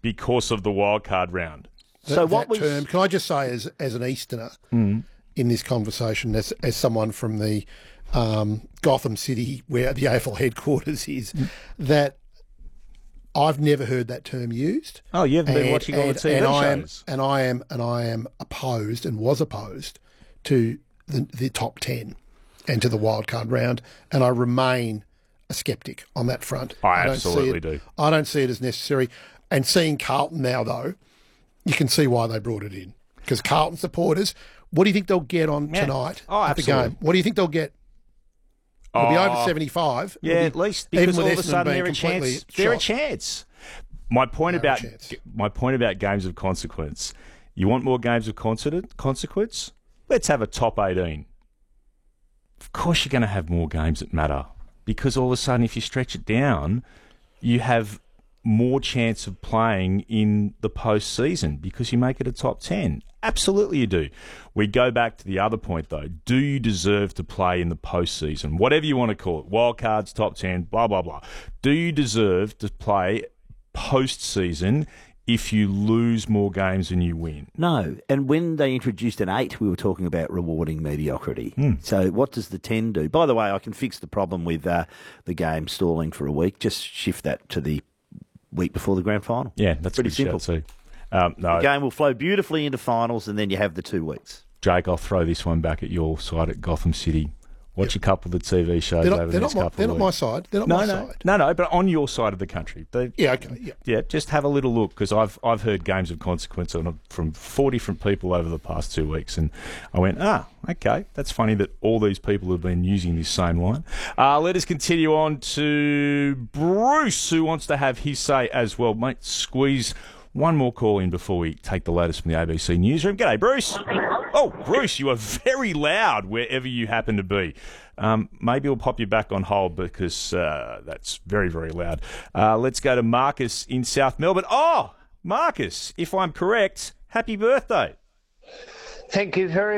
because of the wildcard round. So that term, can I just say as an Easterner in this conversation, as someone from the Gotham City where the AFL headquarters is, that I've never heard that term used. Oh, you haven't been watching all the TV shows. I am opposed and was opposed to the top 10 and to the wildcard round, and I remain a sceptic on that front. I absolutely do. I don't see it as necessary. And seeing Carlton now, though, you can see why they brought it in. Because Carlton supporters, what do you think they'll get on tonight at the game? What do you think they'll get? It'll be over 75. Yeah, at least, because all of a sudden they're a chance. They're a chance. My point about games of consequence. You want more games of consequence? Let's have a top 18. Of course you're going to have more games that matter. Because all of a sudden, if you stretch it down, you have more chance of playing in the postseason because you make it a top 10. Absolutely you do. We go back to the other point, though. Do you deserve to play in the postseason? Whatever you want to call it. Wildcards, top 10, blah, blah, blah. Do you deserve to play postseason if you lose more games than you win? No. And when they introduced an 8, we were talking about rewarding mediocrity. So what does the 10 do? By the way, I can fix the problem with the game stalling for a week. Just shift that to the week before the grand final. Yeah, that's pretty simple too. No. The game will flow beautifully into finals, and then you have the 2 weeks. Jake, I'll throw this one back at your side at Gotham City. Watch a couple of the TV shows over the next couple of weeks. They're not my side. They're not my side. No, but on your side of the country. Yeah, just have a little look, because I've heard games of consequence from 4 different people over the past 2 weeks, and I went, okay, that's funny that all these people have been using this same line. Let us continue on to Bruce, who wants to have his say as well. Mate, squeeze one more call in before we take the latest from the ABC newsroom. G'day, Bruce. Oh, Bruce, you are very loud wherever you happen to be. Maybe we'll pop you back on hold because that's very, very loud. Let's go to Marcus in South Melbourne. Oh, Marcus, if I'm correct, happy birthday. Thank you very